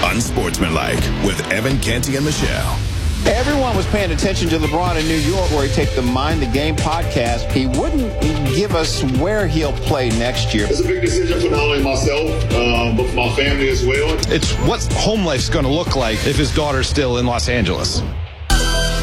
Unsportsmanlike with Evan Canty and Michelle. Everyone was paying attention to LeBron in New York, where he take the Mind the Game podcast. He wouldn't give us where he'll play next year. It's a big decision for not only myself, but for my family as well. It's what home life's going to look like if his daughter's still in Los Angeles.